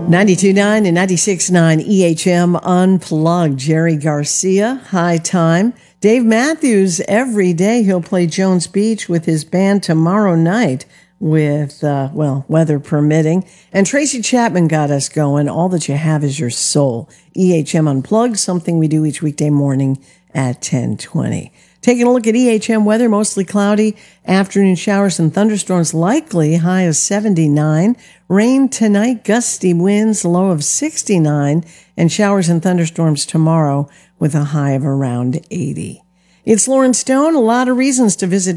92.9 and 96.9 EHM Unplugged. Jerry Garcia, High Time. Dave Matthews, every day he'll play Jones Beach with his band tomorrow night with, weather permitting. And Tracy Chapman got us going. All that you have is your soul. EHM Unplugged, something we do each weekday morning at 10:20. Taking a look at EHM weather, mostly cloudy, afternoon showers and thunderstorms likely, high of 79. Rain tonight, gusty winds, low of 69, and showers and thunderstorms tomorrow with a high of around 80. It's Lauren Stone. A lot of reasons to visit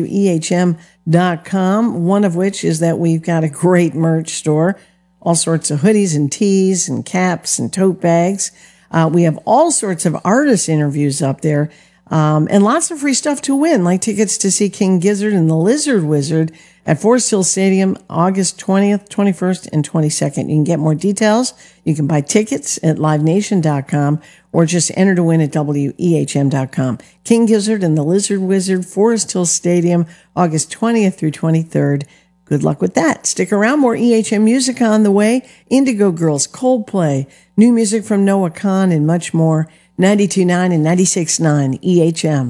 WEHM.com, one of which is that we've got a great merch store, all sorts of hoodies and tees and caps and tote bags. We have all sorts of artist interviews up there. And lots of free stuff to win, like tickets to see King Gizzard and the Lizard Wizard at Forest Hill Stadium, August 20th, 21st, and 22nd. You can get more details. You can buy tickets at livenation.com or just enter to win at WEHM.com. King Gizzard and the Lizard Wizard, Forest Hill Stadium, August 20th through 23rd. Good luck with that. Stick around. More EHM music on the way. Indigo Girls, Coldplay, new music from Noah Kahan, and much more. 92.9 and 96.9 EHM.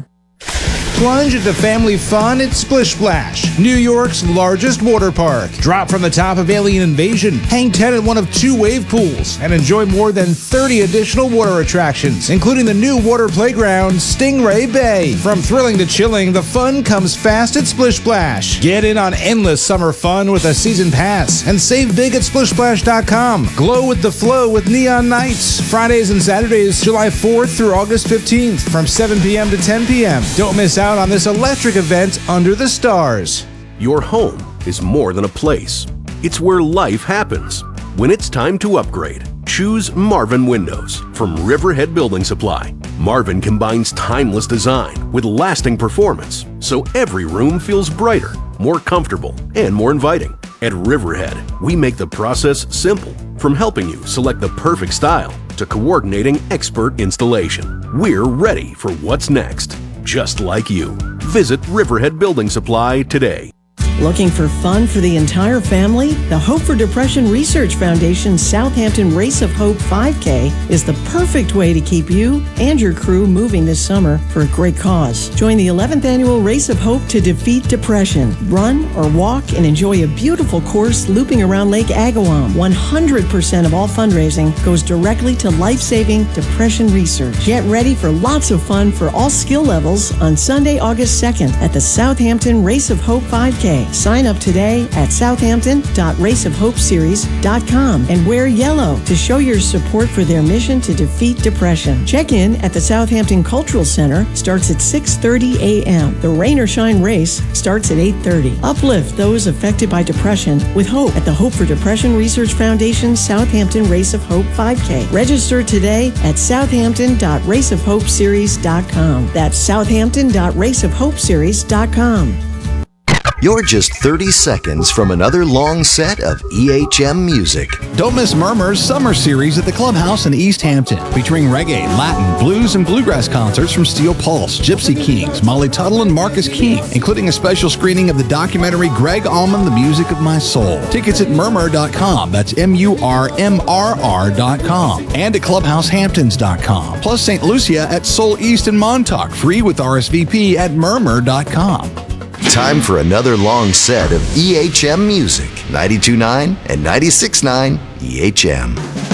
Plunge into family fun at Splish Splash, New York's largest water park. Drop from the top of Alien Invasion, hang 10 at one of 2 wave pools, and enjoy more than 30 additional water attractions, including the new water playground, Stingray Bay. From thrilling to chilling, the fun comes fast at Splish Splash. Get in on endless summer fun with a season pass, and save big at SplishSplash.com. Glow with the flow with Neon Nights, Fridays and Saturdays, July 4th through August 15th, from 7 p.m. to 10 p.m. Don't miss out on this electric event under the stars. Your home is more than a place. It's where life happens. When it's time to upgrade, choose Marvin Windows from Riverhead Building Supply. Marvin combines timeless design with lasting performance, so every room feels brighter, more comfortable, and more inviting. At Riverhead, we make the process simple, from helping you select the perfect style to coordinating expert installation. We're ready for what's next. Just like you. Visit Riverhead Building Supply today. Looking for fun for the entire family? The Hope for Depression Research Foundation's Southampton Race of Hope 5K is the perfect way to keep you and your crew moving this summer for a great cause. Join the 11th annual Race of Hope to defeat depression. Run or walk and enjoy a beautiful course looping around Lake Agawam. 100% of all fundraising goes directly to life-saving depression research. Get ready for lots of fun for all skill levels on Sunday, August 2nd at the Southampton Race of Hope 5K. Sign up today at southampton.raceofhopeseries.com and wear yellow to show your support for their mission to defeat depression. Check in at the Southampton Cultural Center. Starts at 6:30 a.m. The Rain or Shine race starts at 8:30. Uplift those affected by depression with hope at the Hope for Depression Research Foundation Southampton Race of Hope 5K. Register today at southampton.raceofhopeseries.com. That's southampton.raceofhopeseries.com. You're just 30 seconds from another long set of EHM music. Don't miss Murmur's Summer Series at the Clubhouse in East Hampton, featuring reggae, Latin, blues, and bluegrass concerts from Steel Pulse, Gypsy Kings, Molly Tuttle, and Marcus King, including a special screening of the documentary Greg Allman, The Music of My Soul. Tickets at Murmur.com, that's MURMRR.com, and at ClubhouseHamptons.com. Plus St. Lucia at Soul East in Montauk, free with RSVP at Murmur.com. Time for another long set of EHM music. 92.9 and 96.9 EHM.